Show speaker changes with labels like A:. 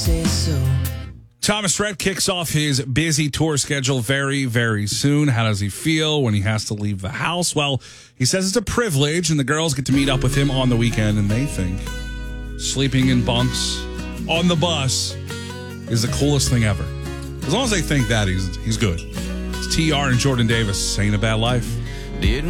A: Thomas Rhett kicks off his busy tour schedule very, very soon. How does he feel when he has to leave the house? Well, he says it's a privilege, and the girls get to meet up with him on the weekend, and they think sleeping in bunks on the bus is the coolest thing ever. As long as they think that, he's good. It's TR and Jordan Davis. Ain't a bad life.